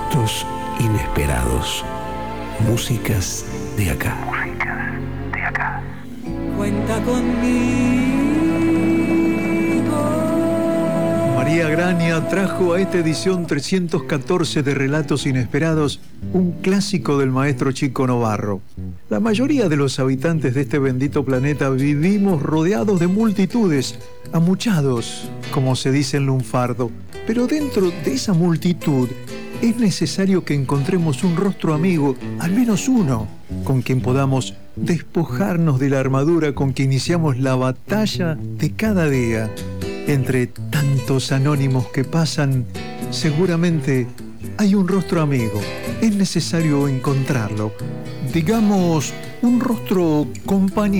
Relatos inesperados. Músicas de acá. Cuenta conmigo. María Graña trajo a esta edición 314 de Relatos Inesperados un clásico del maestro Chico Novarro. La mayoría de los habitantes de este bendito planeta vivimos rodeados de multitudes, amuchados, como se dice en lunfardo. Pero dentro de esa multitud es necesario que encontremos un rostro amigo, al menos uno, con quien podamos despojarnos de la armadura con que iniciamos la batalla de cada día. Entre tantos anónimos que pasan, seguramente hay un rostro amigo. Es necesario encontrarlo. Digamos, un rostro compañero.